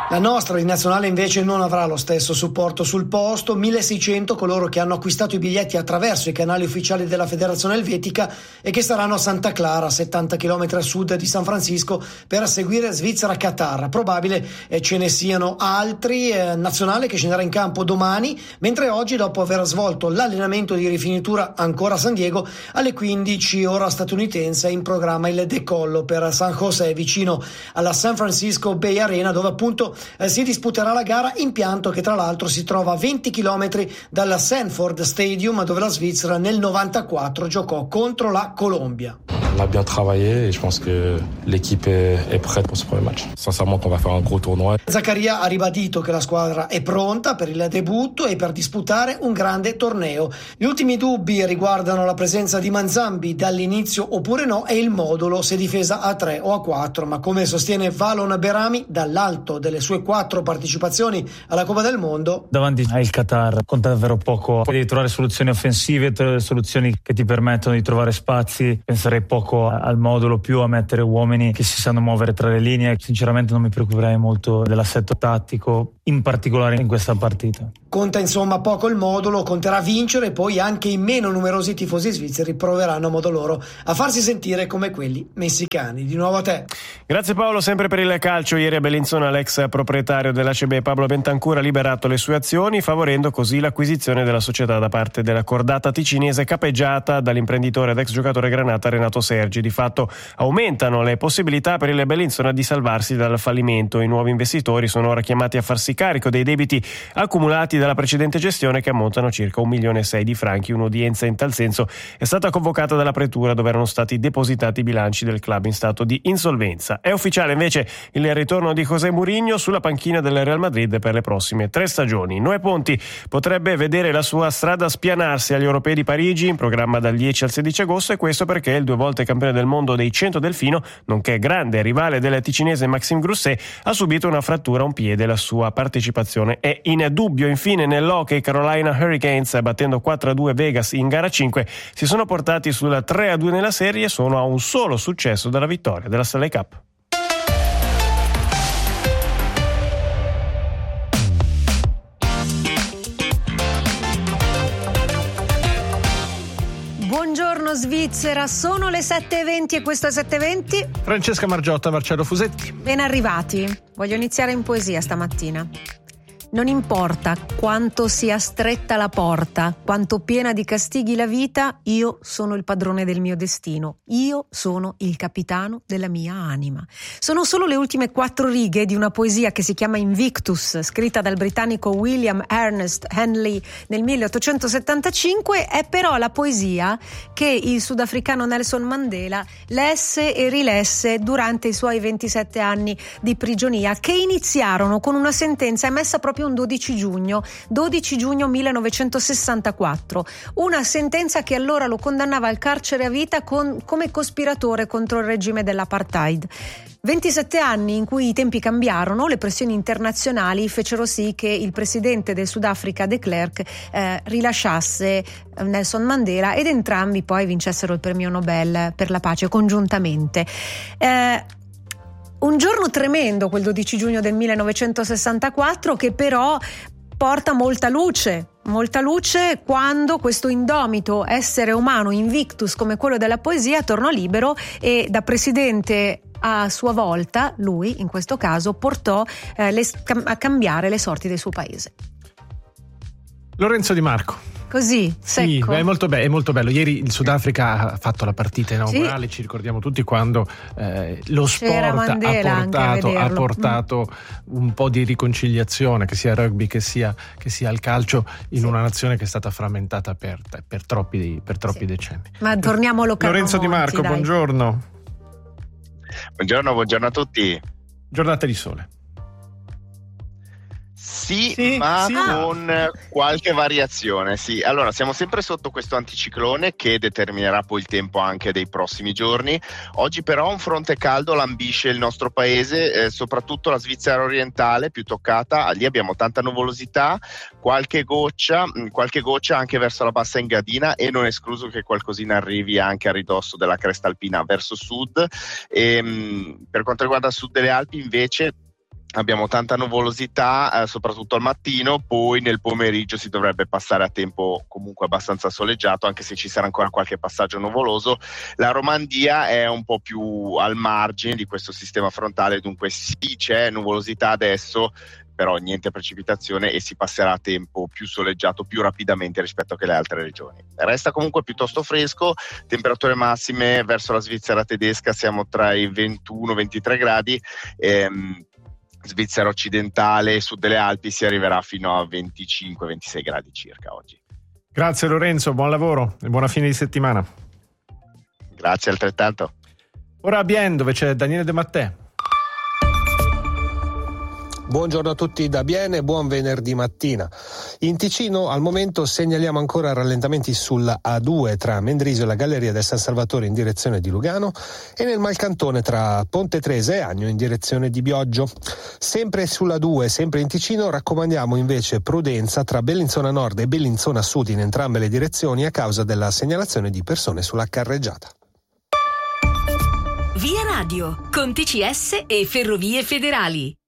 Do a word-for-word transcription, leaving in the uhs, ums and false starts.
La nostra di nazionale invece non avrà lo stesso supporto sul posto, milleseicento coloro che hanno acquistato i biglietti attraverso i canali ufficiali della Federazione Elvetica e che saranno a Santa Clara, settanta chilometri a sud di San Francisco, per seguire Svizzera-Qatar. Probabile eh, ce ne siano altri. Eh, nazionale che scenderà in campo domani, mentre oggi, dopo aver svolto l'allenamento di rifinitura ancora a San Diego, alle quindici ora statunitense è in programma il decollo per San José, vicino alla San Francisco Bay Arena, dove appunto Eh, si disputerà la gara, impianto che tra l'altro si trova a venti chilometri dal Sanford Stadium, dove la Svizzera nel novantaquattro giocò contro la Colombia. On a bien travaillé et je pense que l'équipe est, est prête pour ce premier match. Sincèrement qu'on va faire un gros tournoi. Zaccaria ha ribadito che la squadra è pronta per il debutto e per disputare un grande torneo. Gli ultimi dubbi riguardano la presenza di Manzambi dall'inizio oppure no e il modulo, se difesa a tre o a quattro, ma come sostiene Valon Berami, dall'alto delle sue quattro partecipazioni alla Coppa del Mondo, davanti al Qatar conta davvero poco. Devi trovare soluzioni offensive, soluzioni che ti permettono di trovare spazi. Penserei poco al modulo, più a mettere uomini che si sanno muovere tra le linee. Sinceramente non mi preoccuperei molto dell'assetto tattico, in particolare in questa partita. Conta insomma poco il modulo, conterà vincere, e poi anche i meno numerosi tifosi svizzeri proveranno a modo loro a farsi sentire come quelli messicani. Di nuovo a te. Grazie Paolo, sempre per il calcio. Ieri a Bellinzona l'ex proprietario dell'A C B Pablo Bentancur ha liberato le sue azioni, favorendo così l'acquisizione della società da parte della cordata ticinese capeggiata dall'imprenditore ed ex giocatore granata Renato Sergi. Di fatto aumentano le possibilità per il Bellinzona di salvarsi dal fallimento. I nuovi investitori sono ora chiamati a farsi carico dei debiti accumulati dalla precedente gestione, che ammontano circa un milione e sei di franchi. Un'udienza in tal senso è stata convocata dalla pretura, dove erano stati depositati i bilanci del club in stato di insolvenza. È ufficiale invece il ritorno di José Mourinho sulla panchina del Real Madrid per le prossime tre stagioni. Noè Ponti potrebbe vedere la sua strada spianarsi agli europei di Parigi, in programma dal dieci al sedici agosto, e questo perché il due volte campione del mondo dei cento delfino, nonché grande rivale del ticinese Maxime Grousset, ha subito una frattura a un piede. La sua partecipazione è in dubbio. Infine nell'hockey, Carolina Hurricanes, battendo quattro a due Vegas in gara cinque, si sono portati sul tre a due nella serie e sono a un solo successo dalla vittoria della Stanley Cup. Buongiorno Svizzera, sono le sette e venti e questo è sette e venti. Francesca Margiotta, Marcello Fusetti. Ben arrivati. Voglio iniziare in poesia stamattina. Non importa quanto sia stretta la porta, quanto piena di castighi la vita, io sono il padrone del mio destino. Io sono il capitano della mia anima. Sono solo le ultime quattro righe di una poesia che si chiama Invictus, scritta dal britannico William Ernest Henley nel milleottocentosettantacinque. È però la poesia che il sudafricano Nelson Mandela lesse e rilesse durante i suoi ventisette anni di prigionia, che iniziarono con una sentenza emessa proprio un dodici giugno millenovecentosessantaquattro, una sentenza che allora lo condannava al carcere a vita con, come cospiratore contro il regime dell'apartheid. ventisette anni in cui i tempi cambiarono, le pressioni internazionali fecero sì che il presidente del Sudafrica de Klerk eh, rilasciasse Nelson Mandela ed entrambi poi vincessero il premio Nobel per la pace congiuntamente. Eh, Un giorno tremendo quel dodici giugno del millenovecentosessantaquattro, che però porta molta luce, molta luce quando questo indomito essere umano invictus come quello della poesia tornò libero e da presidente a sua volta, lui in questo caso, portò eh, le, a cambiare le sorti del suo paese. Lorenzo Di Marco. Così, secco. Sì, è molto, be- è molto bello. Ieri il Sudafrica ha fatto la partita inaugurale, sì. Ci ricordiamo tutti quando eh, lo sport ha portato, ha portato mm. un po' di riconciliazione, che sia rugby, che sia, che sia il calcio, in sì. una nazione che è stata frammentata per, per troppi, per troppi sì. decenni. Ma torniamo localmente. Lorenzo Di Marco, dai. buongiorno. Buongiorno, buongiorno a tutti. Giornata di sole. Sì, sì ma sì. con qualche variazione. Sì, allora siamo sempre sotto questo anticiclone che determinerà poi il tempo anche dei prossimi giorni. Oggi però un fronte caldo lambisce il nostro paese, eh, soprattutto la Svizzera orientale, più toccata. Lì abbiamo tanta nuvolosità, qualche goccia, qualche goccia anche verso la bassa Engadina, e non è escluso che qualcosina arrivi anche a ridosso della cresta alpina verso sud. E, mh, per quanto riguarda il sud delle Alpi invece abbiamo tanta nuvolosità, eh, soprattutto al mattino, poi nel pomeriggio si dovrebbe passare a tempo comunque abbastanza soleggiato, anche se ci sarà ancora qualche passaggio nuvoloso. La Romandia è un po' più al margine di questo sistema frontale, dunque sì, c'è nuvolosità adesso, però niente precipitazione e si passerà a tempo più soleggiato più rapidamente rispetto che le altre regioni. Resta comunque piuttosto fresco, temperature massime verso la Svizzera tedesca siamo tra i ventuno ventitré gradi, ehm, Svizzera occidentale e sud delle Alpi si arriverà fino a venticinque ventisei gradi circa oggi. Grazie Lorenzo, buon lavoro e buona fine di settimana. Grazie altrettanto. Ora a Bienne, dove c'è Daniele De Mattè. Buongiorno a tutti da Bienne e buon venerdì mattina. In Ticino al momento segnaliamo ancora rallentamenti sulla A due tra Mendrisio e la Galleria del San Salvatore in direzione di Lugano e nel Malcantone tra Ponte Tresa e Agno in direzione di Bioggio. Sempre sulla due, sempre in Ticino, raccomandiamo invece prudenza tra Bellinzona Nord e Bellinzona Sud in entrambe le direzioni a causa della segnalazione di persone sulla carreggiata. Via Radio, con T C S e Ferrovie Federali.